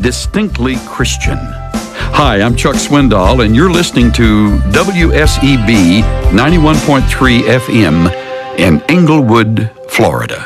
distinctly Christian. Hi, I'm Chuck Swindoll, and you're listening to WSEB 91.3 FM in Englewood, Florida.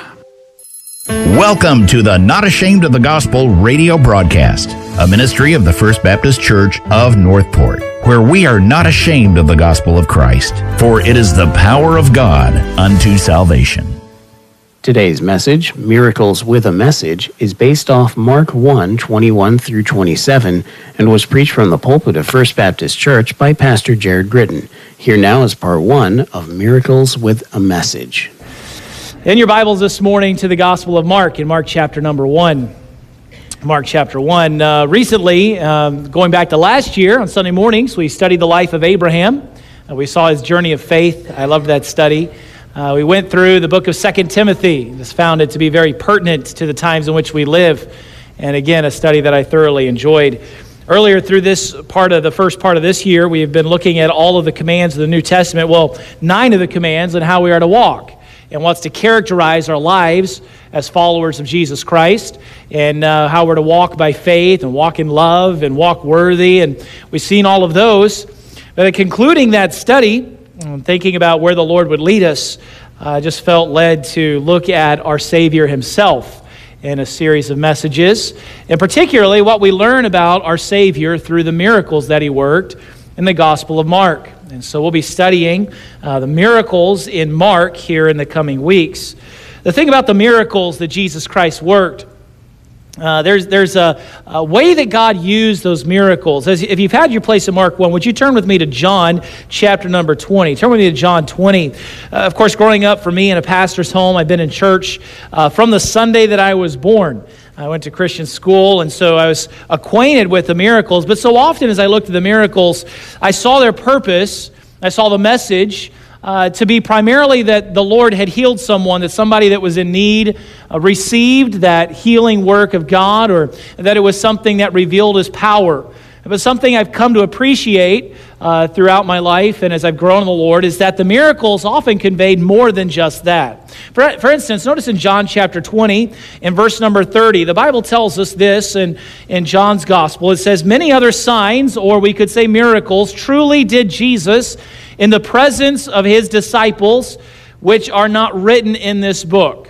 Welcome to the Not Ashamed of the Gospel radio broadcast, a ministry of the First Baptist Church of Northport, where we are not ashamed of the gospel of Christ, for it is the power of God unto salvation. Today's message, Miracles with a Message, is based off Mark 1, 21 through 27, and was preached from the pulpit of First Baptist Church by Pastor Jared Britton. Here now is part 1 of Miracles with a Message. In your Bibles this morning to the Gospel of Mark, in Mark chapter number 1. Mark chapter 1. Recently, going back to last year on Sunday mornings, we studied the life of Abraham. We saw his journey of faith. I loved that study. We went through the book of 2 Timothy. Just found it to be very pertinent to the times in which we live. And again, a study that I thoroughly enjoyed. Earlier through this part of the first part of this year, we have been looking at all of the commands of the New Testament. Well, 9 of the commands and how we are to walk and what's to characterize our lives as followers of Jesus Christ, and how we're to walk by faith and walk in love and walk worthy. And we've seen all of those. But concluding that study, thinking about where the Lord would lead us, I just felt led to look at our Savior himself in a series of messages, and particularly what we learn about our Savior through the miracles that he worked in the Gospel of Mark. And so we'll be studying the miracles in Mark here in the coming weeks. The thing about the miracles that Jesus Christ worked, there's a way that God used those miracles. If you've had your place in Mark 1, would you turn with me to John chapter number 20? Turn with me to John 20. Of course, growing up for me in a pastor's home, I've been in church from the Sunday that I was born. I went to Christian school, and so I was acquainted with the miracles. But so often as I looked at the miracles, I saw their purpose, I saw the message to be primarily that the Lord had healed someone, that somebody that was in need received that healing work of God, or that it was something that revealed his power. It was something I've come to appreciate throughout my life and as I've grown in the Lord, is that the miracles often conveyed more than just that. For instance, notice in John chapter 20, in verse number 30, the Bible tells us this in John's Gospel. It says, "Many other signs, or we could say miracles, truly did Jesus in the presence of his disciples, which are not written in this book.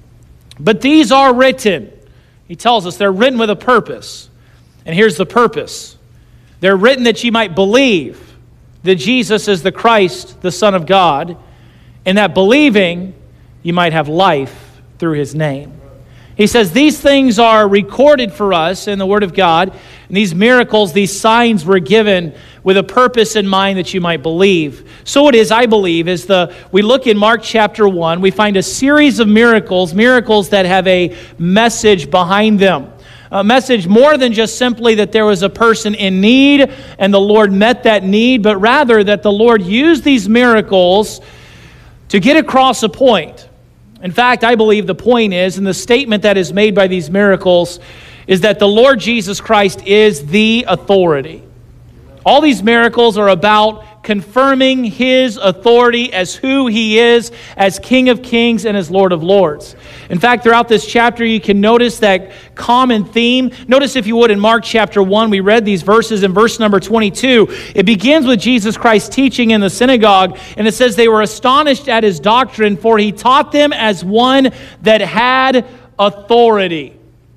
But these are written." He tells us they're written with a purpose. And here's the purpose. They're written that ye might believe that Jesus is the Christ, the Son of God, and that believing you might have life through his name. He says these things are recorded for us in the Word of God, and these miracles, these signs were given with a purpose in mind that you might believe. So it is, I believe, we look in Mark chapter 1, we find a series of miracles that have a message behind them. A message more than just simply that there was a person in need and the Lord met that need, but rather that the Lord used these miracles to get across a point. In fact, I believe the point is, and the statement that is made by these miracles, is that the Lord Jesus Christ is the authority. All these miracles are about confirming his authority as who he is, as King of Kings and as Lord of Lords. In fact, throughout this chapter, you can notice that common theme. Notice, if you would, in Mark chapter 1, we read these verses in verse number 22. It begins with Jesus Christ teaching in the synagogue, and it says they were astonished at his doctrine, for he taught them as one that had authority.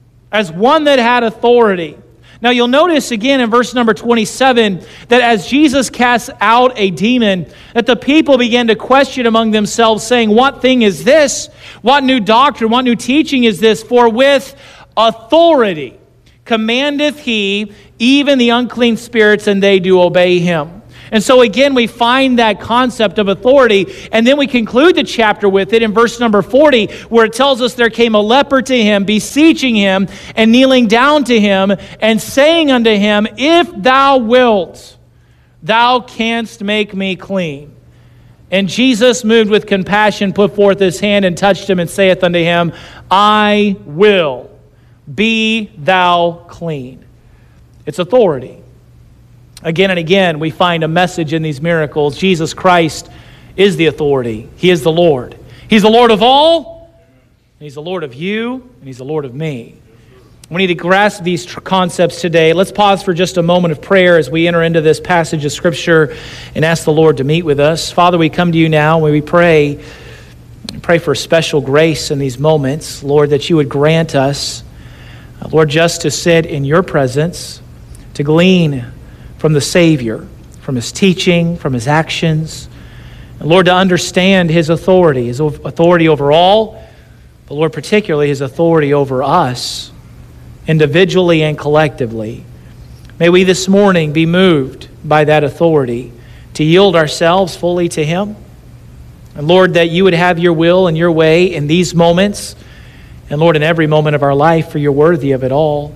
As one that had authority. Now you'll notice again in verse number 27 that as Jesus casts out a demon, that the people began to question among themselves, saying, "What thing is this? What new doctrine, what new teaching is this? For with authority commandeth he even the unclean spirits, and they do obey him." And so again, we find that concept of authority, and then we conclude the chapter with it in verse number 40, where it tells us there came a leper to him, beseeching him, and kneeling down to him, and saying unto him, "If thou wilt, thou canst make me clean." And Jesus, moved with compassion, put forth his hand and touched him, and saith unto him, "I will, be thou clean." It's authority. Again and again, we find a message in these miracles. Jesus Christ is the authority. He is the Lord. He's the Lord of all, and he's the Lord of you, and he's the Lord of me. We need to grasp these concepts today. Let's pause for just a moment of prayer as we enter into this passage of Scripture and ask the Lord to meet with us. Father, we come to you now when we pray for special grace in these moments. Lord, that you would grant us, Lord, just to sit in your presence, to glean from the Savior, from his teaching, from his actions. And Lord, to understand his authority over all, but Lord, particularly his authority over us, individually and collectively. May we this morning be moved by that authority to yield ourselves fully to him. And Lord, that you would have your will and your way in these moments, and Lord, in every moment of our life, for you're worthy of it all.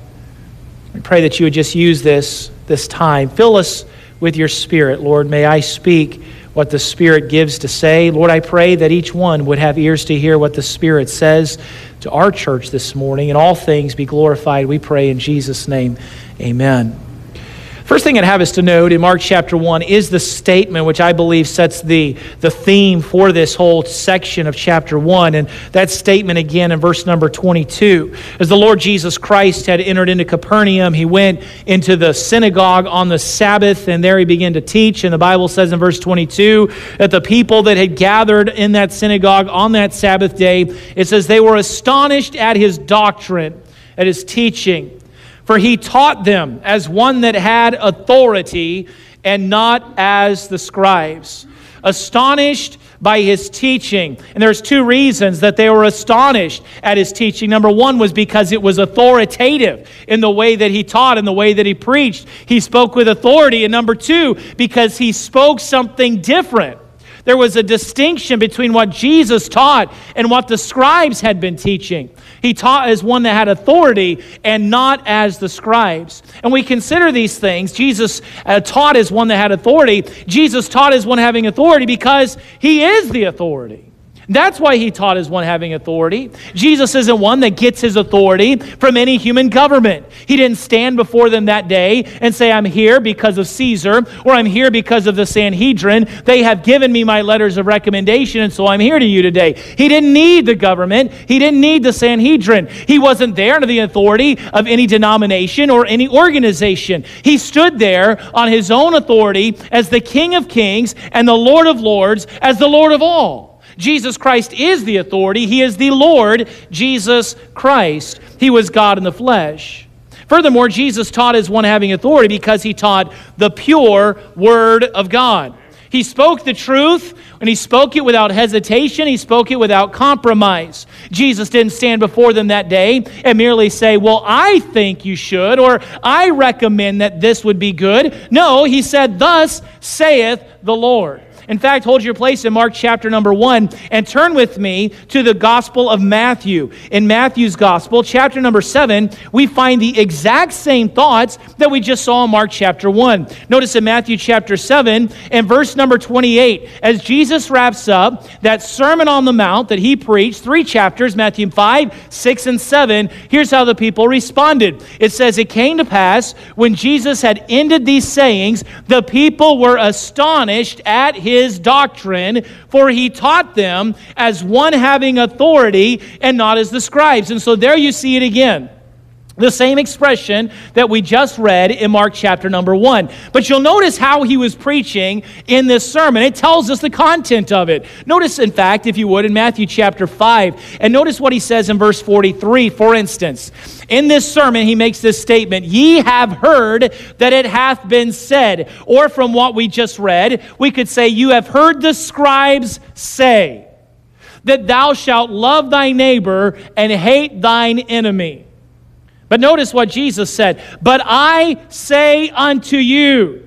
We pray that you would just use this time. Fill us with your Spirit, Lord. May I speak what the Spirit gives to say. Lord, I pray that each one would have ears to hear what the Spirit says to our church this morning, and all things be glorified, we pray in Jesus' name. Amen. First thing I'd have us to note in Mark chapter 1 is the statement which I believe sets the theme for this whole section of chapter 1. And that statement again in verse number 22. As the Lord Jesus Christ had entered into Capernaum, he went into the synagogue on the Sabbath, and there he began to teach. And the Bible says in verse 22 that the people that had gathered in that synagogue on that Sabbath day, it says they were astonished at his doctrine, at his teaching. For he taught them as one that had authority and not as the scribes. Astonished by his teaching. And there's two reasons that they were astonished at his teaching. Number one was because it was authoritative in the way that he taught, in the way that he preached. He spoke with authority. And number two, because he spoke something different. There was a distinction between what Jesus taught and what the scribes had been teaching. He taught as one that had authority and not as the scribes. And we consider these things. Jesus taught as one that had authority. Jesus taught as one having authority because he is the authority. That's why he taught as one having authority. Jesus isn't one that gets his authority from any human government. He didn't stand before them that day and say, I'm here because of Caesar, or I'm here because of the Sanhedrin. They have given me my letters of recommendation, and so I'm here to you today. He didn't need the government. He didn't need the Sanhedrin. He wasn't there under the authority of any denomination or any organization. He stood there on his own authority as the King of Kings and the Lord of Lords, as the Lord of all. Jesus Christ is the authority. He is the Lord Jesus Christ. He was God in the flesh. Furthermore, Jesus taught as one having authority because he taught the pure Word of God. He spoke the truth, and he spoke it without hesitation. He spoke it without compromise. Jesus didn't stand before them that day and merely say, well, I think you should, or I recommend that this would be good. No, he said, thus saith the Lord. In fact, hold your place in Mark chapter number 1 and turn with me to the Gospel of Matthew. In Matthew's Gospel, chapter number 7, we find the exact same thoughts that we just saw in Mark chapter 1. Notice in Matthew chapter 7 and verse number 28, as Jesus wraps up that Sermon on the Mount that he preached, 3 chapters, Matthew 5, 6, and 7, here's how the people responded. It says, it came to pass when Jesus had ended these sayings, the people were astonished at his doctrine, for he taught them as one having authority and not as the scribes. And so there you see it again. The same expression that we just read in Mark chapter number 1. But you'll notice how he was preaching in this sermon. It tells us the content of it. Notice, in fact, if you would, in Matthew chapter 5, and notice what he says in verse 43, for instance. In this sermon, he makes this statement, ye have heard that it hath been said. Or from what we just read, we could say, you have heard the scribes say that thou shalt love thy neighbor and hate thine enemy. But notice what Jesus said. But I say unto you,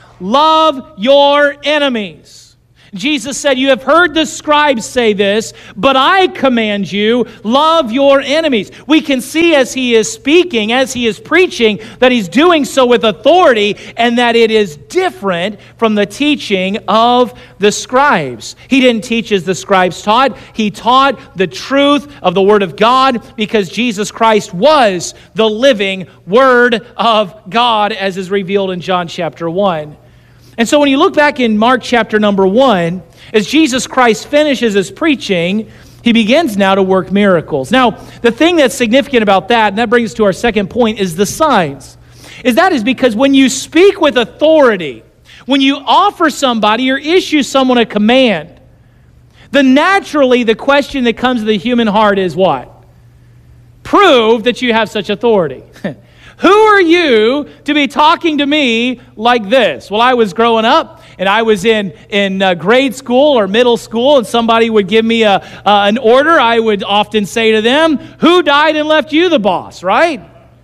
love your enemies. Jesus said, you have heard the scribes say this, but I command you, love your enemies. We can see as he is speaking, as he is preaching, that he's doing so with authority and that it is different from the teaching of the scribes. He didn't teach as the scribes taught. He taught the truth of the Word of God because Jesus Christ was the living Word of God as is revealed in John chapter 1. And so when you look back in Mark chapter number 1, as Jesus Christ finishes his preaching, He begins now to work miracles. Now, the thing that's significant about that, and that brings us to our second point, is the signs. That is because when you speak with authority, when you offer somebody or issue someone a command, then naturally the question that comes to the human heart is what? Prove that you have such authority. Who are you to be talking to me like this? Well, I was growing up, and I was in grade school or middle school, and somebody would give me an order. I would often say to them, who died and left you the boss, right?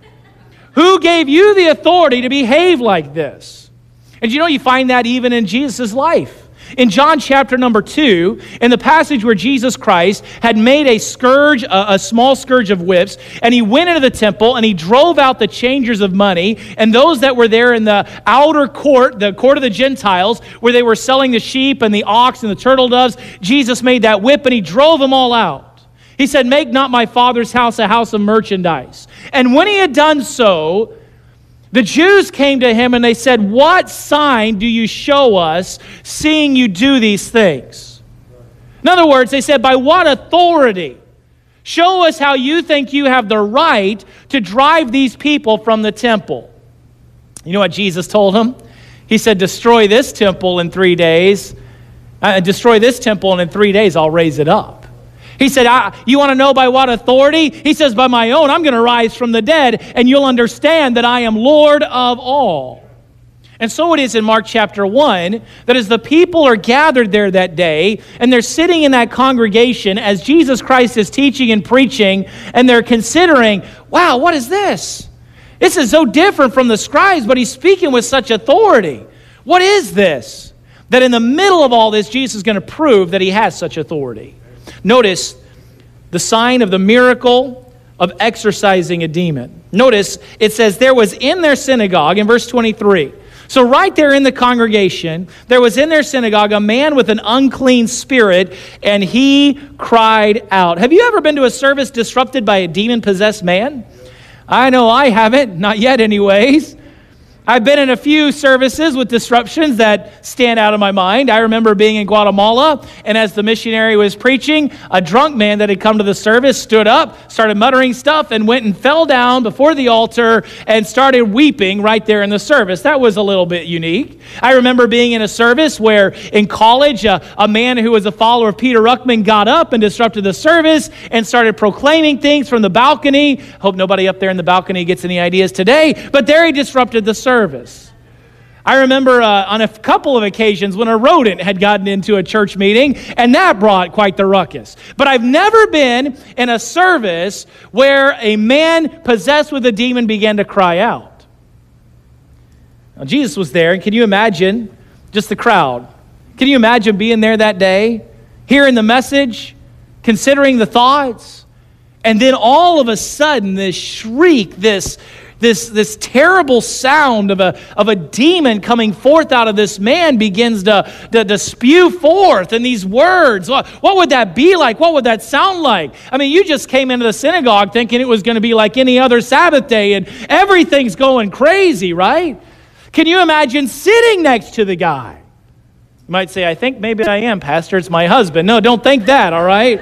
Who gave you the authority to behave like this? And you find that even in Jesus' life. In John chapter number 2, in the passage where Jesus Christ had made a scourge, a small scourge of whips, and he went into the temple and he drove out the changers of money and those that were there in the outer court, the court of the Gentiles, where they were selling the sheep and the ox and the turtle doves. Jesus made that whip and he drove them all out. He said, make not my Father's house a house of merchandise. And when he had done so, the Jews came to him and they said, what sign do you show us, seeing you do these things? In other words, they said, by what authority? Show us how you think you have the right to drive these people from the temple. You know what Jesus told them? He said, destroy this temple in 3 days. Destroy this temple, and in 3 days I'll raise it up. He said, you want to know by what authority? He says, by my own, I'm going to rise from the dead, and you'll understand that I am Lord of all. And so it is in Mark chapter 1, that as the people are gathered there that day, and they're sitting in that congregation as Jesus Christ is teaching and preaching, and they're considering, wow, what is this? This is so different from the scribes, but he's speaking with such authority. What is this? That in the middle of all this, Jesus is going to prove that he has such authority. Notice the sign of the miracle of exorcising a demon. Notice it says there was in their synagogue, in verse 23. So right there in the congregation, there was in their synagogue a man with an unclean spirit, and he cried out. Have you ever been to a service disrupted by a demon-possessed man? I know I haven't, not yet anyways. I've been in a few services with disruptions that stand out of my mind. I remember being in Guatemala, and as the missionary was preaching, a drunk man that had come to the service stood up, started muttering stuff, and went and fell down before the altar and started weeping right there in the service. That was a little bit unique. I remember being in a service where in college, a man who was a follower of Peter Ruckman got up and disrupted the service and started proclaiming things from the balcony. Hope nobody up there in the balcony gets any ideas today, but there he disrupted the service. I remember on a couple of occasions when a rodent had gotten into a church meeting, and that brought quite the ruckus. But I've never been in a service where a man possessed with a demon began to cry out. Now, Jesus was there, and can you imagine just the crowd? Can you imagine being there that day, hearing the message, considering the thoughts, and then all of a sudden this shriek, this terrible sound of a demon coming forth out of this man begins to spew forth in these words. What would that be like? What would that sound like? I mean, you just came into the synagogue thinking it was going to be like any other Sabbath day, and everything's going crazy, right? Can you imagine sitting next to the guy? You might say, I think maybe I am, Pastor. It's my husband. No, don't think that, all right?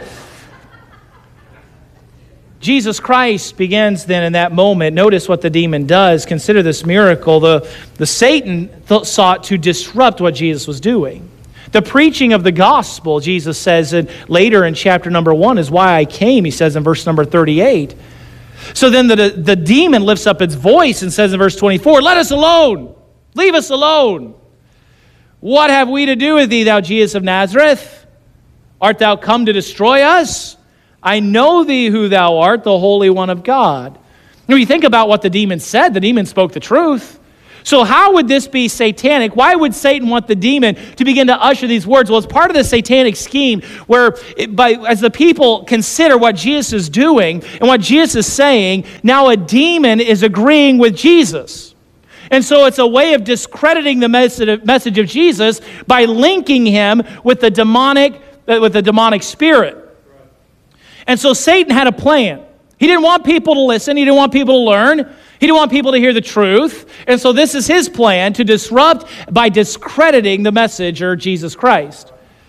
Jesus Christ begins then in that moment. Notice what the demon does. Consider this miracle. The Satan sought to disrupt what Jesus was doing. The preaching of the gospel, Jesus says later in chapter number 1, is why I came, he says in verse number 38. So then the demon lifts up its voice and says in verse 24, let us alone. Leave us alone. What have we to do with thee, thou Jesus of Nazareth? Art thou come to destroy us? I know thee who thou art, the Holy One of God. When you think about what the demon said, the demon spoke the truth. So how would this be satanic? Why would Satan want the demon to begin to usher these words? Well, it's part of the satanic scheme where as the people consider what Jesus is doing and what Jesus is saying, now a demon is agreeing with Jesus. And so it's a way of discrediting the message of Jesus by linking him with the demonic spirit. And so Satan had a plan. He didn't want people to listen. He didn't want people to learn. He didn't want people to hear the truth. And so this is his plan, to disrupt by discrediting the message or Jesus Christ.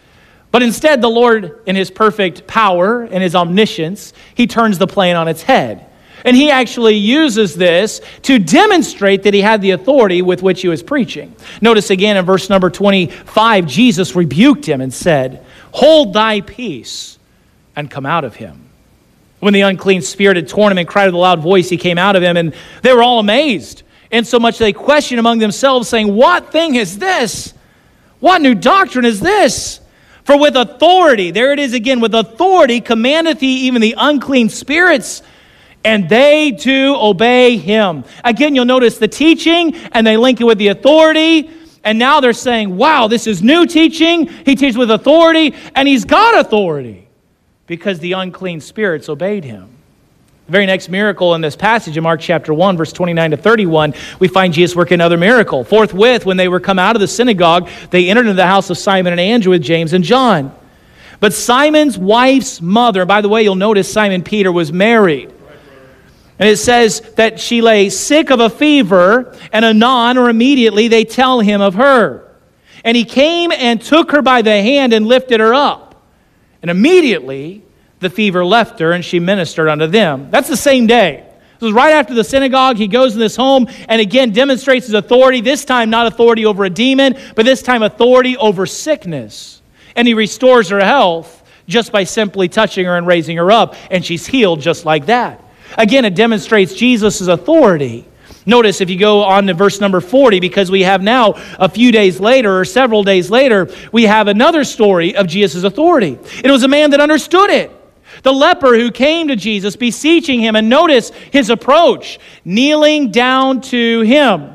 But instead, the Lord, in his perfect power and his omniscience, he turns the plan on its head. And he actually uses this to demonstrate that he had the authority with which he was preaching. Notice again in verse number 25, Jesus rebuked him and said, "Hold thy peace and come out of him." When the unclean spirit had torn him and cried with a loud voice, he came out of him, and they were all amazed. Insomuch they questioned among themselves, saying, "What thing is this? What new doctrine is this? For with authority," there it is again, "with authority commandeth he even the unclean spirits, and they do obey him." Again, you'll notice the teaching, and they link it with the authority. And now they're saying, wow, this is new teaching. He teaches with authority, and he's got authority because the unclean spirits obeyed him. The very next miracle in this passage in Mark chapter 1, verse 29 to 31, we find Jesus working another miracle. Forthwith, when they were come out of the synagogue, they entered into the house of Simon and Andrew with James and John. But Simon's wife's mother, by the way, you'll notice Simon Peter was married. And it says that she lay sick of a fever, and anon or immediately they tell him of her. And he came and took her by the hand and lifted her up. And immediately the fever left her, and she ministered unto them. That's the same day. This was right after the synagogue. He goes in this home and again demonstrates his authority, this time not authority over a demon, but this time authority over sickness. And he restores her health just by simply touching her and raising her up, and she's healed just like that. Again, it demonstrates Jesus' authority. Notice if you go on to verse number 40, because we have now a few days later or several days later, we have another story of Jesus' authority. It was a man that understood it. The leper who came to Jesus beseeching him, and notice his approach, kneeling down to him.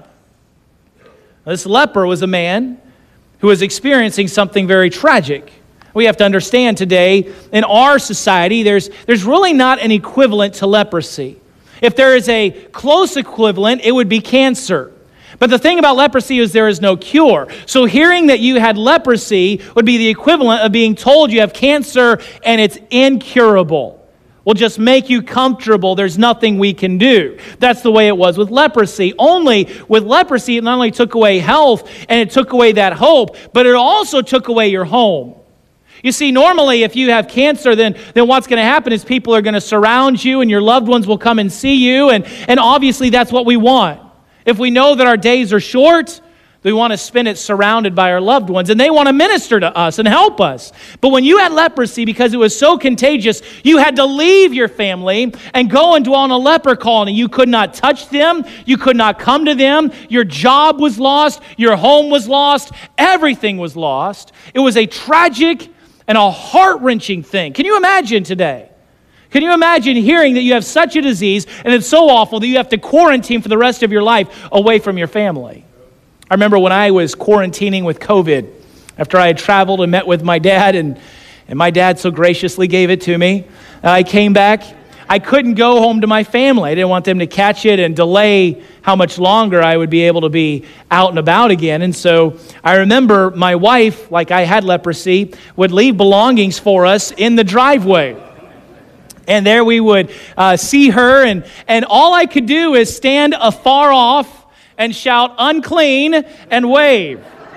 This leper was a man who was experiencing something very tragic. We have to understand today, in our society, there's really not an equivalent to leprosy. If there is a close equivalent, it would be cancer. But the thing about leprosy is there is no cure. So hearing that you had leprosy would be the equivalent of being told you have cancer and it's incurable. We'll just make you comfortable. There's nothing we can do. That's the way it was with leprosy. Only with leprosy, it not only took away health and it took away that hope, but it also took away your home. You see, normally if you have cancer, then what's going to happen is people are going to surround you and your loved ones will come and see you. And obviously that's what we want. If we know that our days are short, we want to spend it surrounded by our loved ones. And they want to minister to us and help us. But when you had leprosy, because it was so contagious, you had to leave your family and go and dwell in a leper colony. You could not touch them. You could not come to them. Your job was lost. Your home was lost. Everything was lost. It was a tragic and a heart-wrenching thing. Can you imagine today? Can you imagine hearing that you have such a disease and it's so awful that you have to quarantine for the rest of your life away from your family? I remember when I was quarantining with COVID, after I had traveled and met with my dad, and my dad so graciously gave it to me. I came back. I couldn't go home to my family. I didn't want them to catch it and delay how much longer I would be able to be out and about again. And so I remember my wife, like I had leprosy, would leave belongings for us in the driveway. And there we would see her, and all I could do is stand afar off and shout, "Unclean," and wave.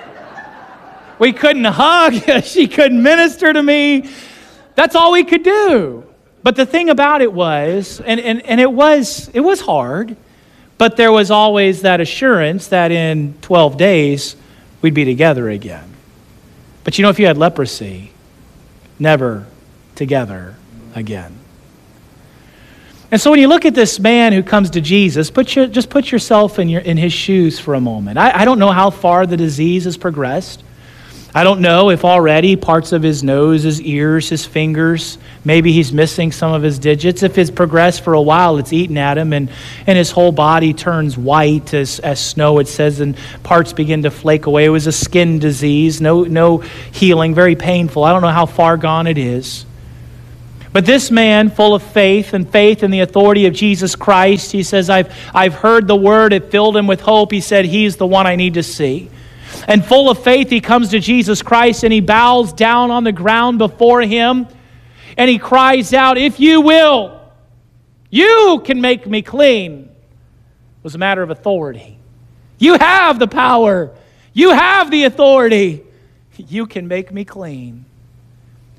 We couldn't hug. She couldn't minister to me. That's all we could do. But the thing about it was, and it was hard, but there was always that assurance that in 12 days we'd be together again. But you know, if you had leprosy, never together again. And so when you look at this man who comes to Jesus, just put yourself in his shoes for a moment. I don't know how far the disease has progressed. I don't know if already parts of his nose, his ears, his fingers, maybe he's missing some of his digits. If it's progressed for a while, it's eaten at him, and his whole body turns white as snow, it says, and parts begin to flake away. It was a skin disease, no healing, very painful. I don't know how far gone it is. But this man, full of faith in the authority of Jesus Christ, he says, I've heard the word, it filled him with hope. He said, he's the one I need to see. And full of faith, he comes to Jesus Christ and he bows down on the ground before him. And he cries out, "If you will, you can make me clean." It was a matter of authority. You have the power. You have the authority. You can make me clean.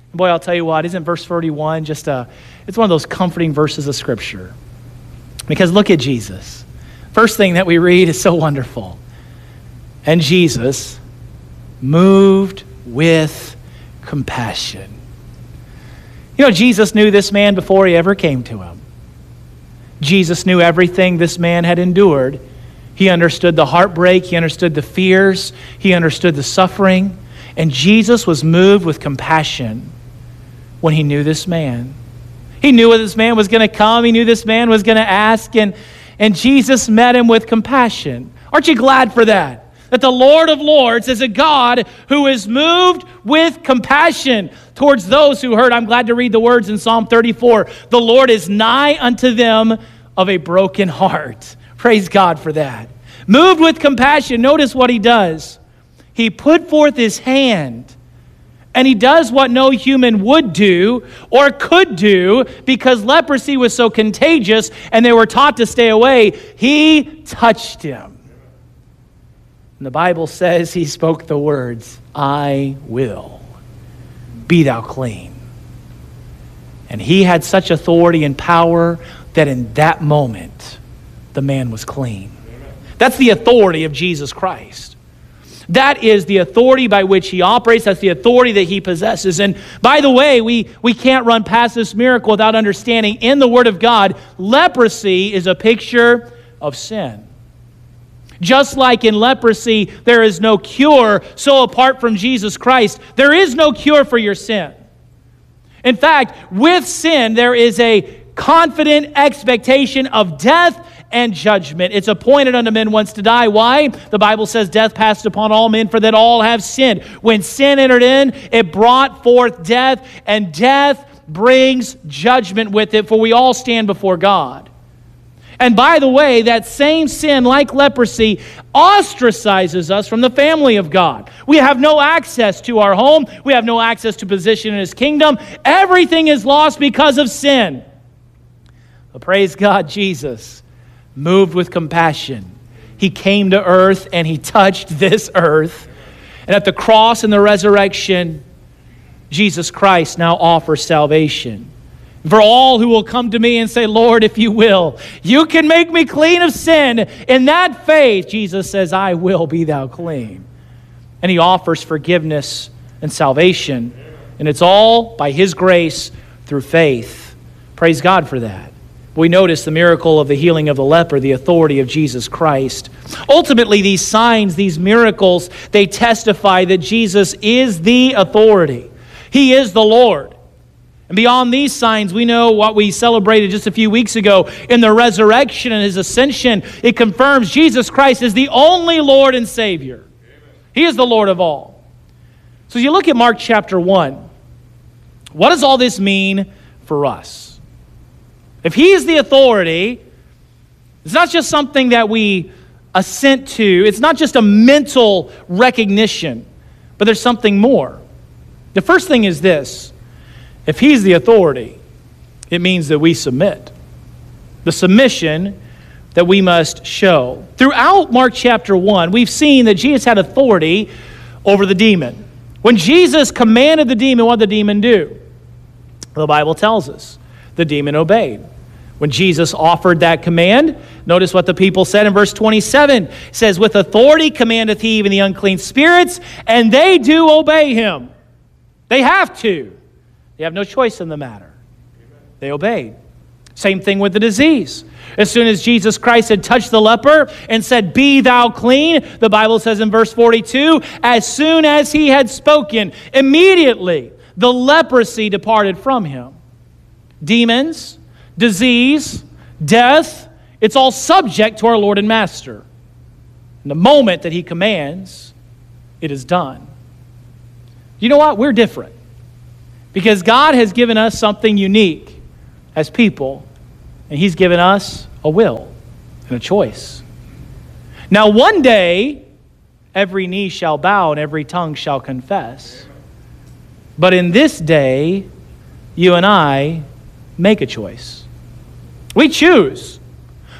And boy, I'll tell you what, isn't verse 31 it's one of those comforting verses of Scripture? Because look at Jesus. First thing that we read is so wonderful. And Jesus, moved with compassion. You know, Jesus knew this man before he ever came to him. Jesus knew everything this man had endured. He understood the heartbreak. He understood the fears. He understood the suffering. And Jesus was moved with compassion when he knew this man. He knew what this man was going to come. He knew this man was going to ask. And Jesus met him with compassion. Aren't you glad for that? That the Lord of Lords is a God who is moved with compassion towards those who hurt. I'm glad to read the words in Psalm 34. The Lord is nigh unto them of a broken heart. Praise God for that. Moved with compassion. Notice what he does. He put forth his hand, and he does what no human would do or could do because leprosy was so contagious and they were taught to stay away. He touched him. And the Bible says he spoke the words, I will, be thou clean. And he had such authority and power that in that moment, the man was clean. That's the authority of Jesus Christ. That is the authority by which he operates. That's the authority that he possesses. And by the way, we can't run past this miracle without understanding in the Word of God, leprosy is a picture of sin. Just like in leprosy, there is no cure, so apart from Jesus Christ, there is no cure for your sin. In fact, with sin, there is a confident expectation of death and judgment. It's appointed unto men once to die. Why? The Bible says death passed upon all men, for that all have sinned. When sin entered in, it brought forth death, and death brings judgment with it, for we all stand before God. And by the way, that same sin, like leprosy, ostracizes us from the family of God. We have no access to our home. We have no access to position in His kingdom. Everything is lost because of sin. But praise God, Jesus, moved with compassion, He came to earth and He touched this earth. And at the cross and the resurrection, Jesus Christ now offers salvation. For all who will come to me and say, Lord, if you will, you can make me clean of sin. In that faith, Jesus says, I will be thou clean. And He offers forgiveness and salvation. And it's all by His grace through faith. Praise God for that. We notice the miracle of the healing of the leper, the authority of Jesus Christ. Ultimately, these signs, these miracles, they testify that Jesus is the authority. He is the Lord. And beyond these signs, we know what we celebrated just a few weeks ago in the resurrection and His ascension. It confirms Jesus Christ is the only Lord and Savior. He is the Lord of all. So as you look at Mark chapter 1, what does all this mean for us? If He is the authority, it's not just something that we assent to. It's not just a mental recognition, but there's something more. The first thing is this. If He's the authority, it means that we submit. The submission that we must show. Throughout Mark chapter 1, we've seen that Jesus had authority over the demon. When Jesus commanded the demon, what did the demon do? The Bible tells us the demon obeyed. When Jesus offered that command, notice what the people said in verse 27. It says, with authority commandeth He even the unclean spirits, and they do obey Him. They have to. They have no choice in the matter. They obeyed. Same thing with the disease. As soon as Jesus Christ had touched the leper and said, be thou clean, the Bible says in verse 42, as soon as He had spoken, immediately the leprosy departed from him. Demons, disease, death, it's all subject to our Lord and Master. And the moment that He commands, it is done. You know what? We're different. Because God has given us something unique as people, and He's given us a will and a choice. Now, one day, every knee shall bow and every tongue shall confess. But in this day, you and I make a choice. We choose.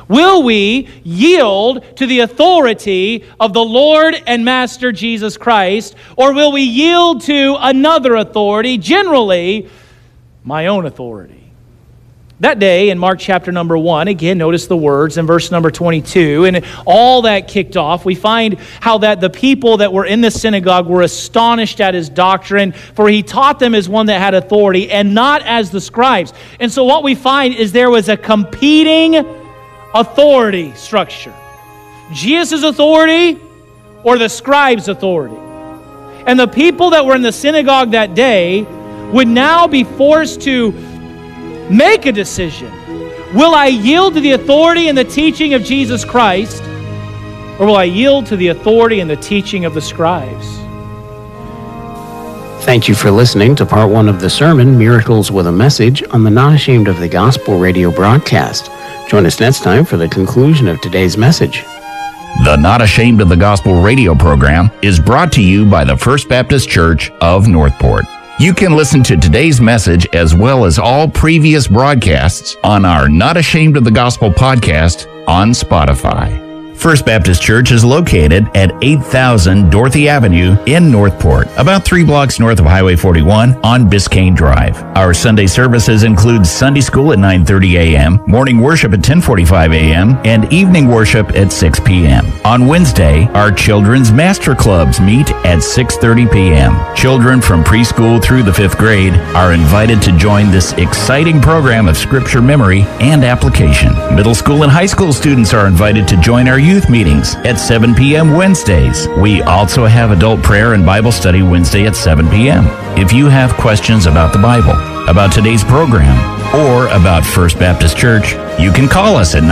Will we yield to the authority of the Lord and Master Jesus Christ, or will we yield to another authority, generally my own authority? That day in Mark chapter number 1, again, notice the words in verse number 22, and all that kicked off. We find how that the people that were in the synagogue were astonished at his doctrine, for he taught them as one that had authority and not as the scribes. And so what we find is there was a competing authority structure. Jesus' authority or the scribes' authority. And the people that were in the synagogue that day would now be forced to make a decision. Will I yield to the authority and the teaching of Jesus Christ, or will I yield to the authority and the teaching of the scribes? Thank you for listening to part 1 of the sermon, Miracles with a Message, on the Not Ashamed of the Gospel radio broadcast. Join us next time for the conclusion of today's message. The Not Ashamed of the Gospel radio program is brought to you by the First Baptist Church of Northport. You can listen to today's message as well as all previous broadcasts on our Not Ashamed of the Gospel podcast on Spotify. First Baptist Church is located at 8000 Dorothy Avenue in Northport, about 3 blocks north of Highway 41 on Biscayne Drive. Our Sunday services include Sunday school at 9:30 a.m., morning worship at 10:45 a.m., and evening worship at 6 p.m. On Wednesday, our children's master clubs meet at 6:30 p.m. Children from preschool through the 5th grade are invited to join this exciting program of scripture memory and application. Middle school and high school students are invited to join our youth meetings at 7 p.m. Wednesdays. We also have adult prayer and Bible study Wednesday at 7 p.m. If you have questions about the Bible, about today's program, or about First Baptist Church, you can call us at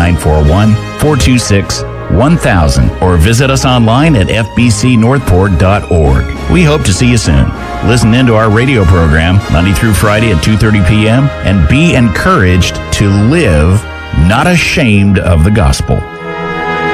941-426-1000 or visit us online at fbcnorthport.org. We hope to see you soon. Listen into our radio program Monday through Friday at 2:30 p.m. and be encouraged to live not ashamed of the gospel.